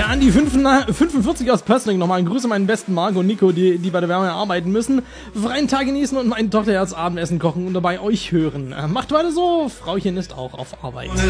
an die 45 aus Pössling nochmal. Grüße meinen besten Marco und Nico, die bei der Wärme arbeiten müssen. Freien Tag genießen und meine Tochter Herz Abendessen kochen und dabei euch hören. Macht weiter so, Frauchen ist auch auf Arbeit.